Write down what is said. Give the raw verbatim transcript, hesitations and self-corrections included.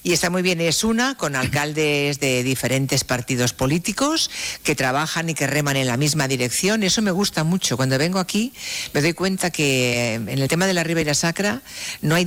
Y está muy bien, es una con alcaldes de diferentes partidos políticos que trabajan y que reman en la misma dirección. Eso me gusta mucho. Cuando vengo aquí me doy cuenta que en el tema de la Ribeira Sacra no hay